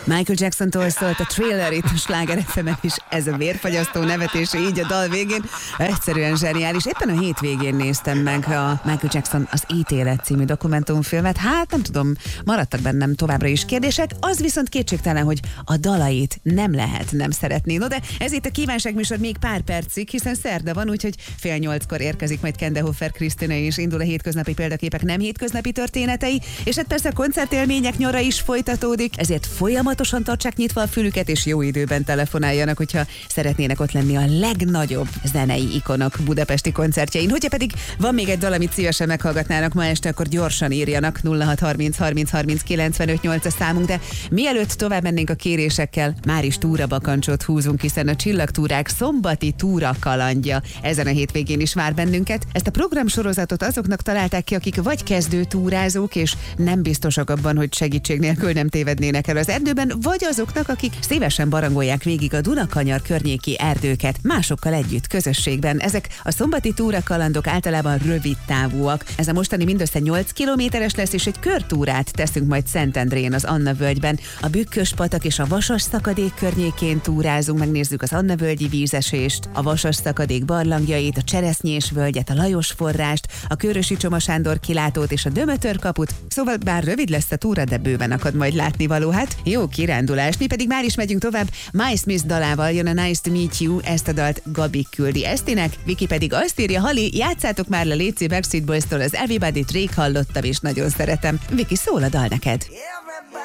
Michael Jackson-tól szólt a Thriller itt a Sláger FM-en is, ez a vérfagyasztó nevetés, így a dal végén. Egyszerűen zseniális. Éppen a hétvégén néztem meg a Michael Jackson az Ítélet című dokumentumfilmet. Hát nem tudom, maradtak bennem továbbra is kérdések. Az viszont kétségtelen, hogy a dalait nem lehet nem szeretni. No de ez itt a kívánságműsor még pár percig, hiszen szerda van, úgyhogy 7:30 érkezik majd Kendehofer Krisztina, és indul a hétköznapi példaképek nem hétköznapi történetei, és hát persze a koncertélmények nyara is folytatódik, ezért folyamatosan tartsák nyitva a fülüket, és jó időben telefonáljanak, hogyha szeretnének ott lenni a legnagyobb zenei ikonok budapesti koncertjein. Hogyha pedig van még egy dal, amit szívesen meghallgatnának ma este, akkor gyorsan írjanak. 0630 30 30 95 8 a számunk, de mielőtt tovább mennénk a kérésekkel, már is túrabakancsot húzunk, hiszen a Csillagtúrák szombati túra kalandja ezen a hétvégén is vár bennünket. Ezt a programsorozatot azoknak találták ki, akik vagy kezdő túrázók, és nem biztosak abban, hogy segítség nélkül nem tévednének el az erdőben, vagy azoknak, akik szívesen barangolják végig a Dunakanyar környéki erdőket másokkal együtt, közösségben. Ezek a szombati túrakalandok általában rövid távúak. Ez a mostani mindössze 8 kilométeres lesz, és egy körtúrát teszünk majd Szentendrén, az Anna-völgyben. A Bükkös-patak és a Vasas szakadék környékén túrázunk, megnézzük az Anna-völgyi vízesést, a Vasas szakadék barlangjait, a Cseresznyés völgyet, a Lajos forrást, a Körösi Csoma Sándor kilátót és a Dömötör kaput. Szóval bár rövid lesz a túra, de bőven akad majd látnivaló. Hát jó kirándulást, mi pedig már is megyünk tovább. My Smith dalával jön a Nice to Meet You, ezt a dalt Gabi küldi Esztinek, Viki pedig azt írja: Hali, játszátok már le léci Backstreet Boys-tól az Everybody-t, rég hallottam és nagyon szeretem. Viki, szól a dal neked.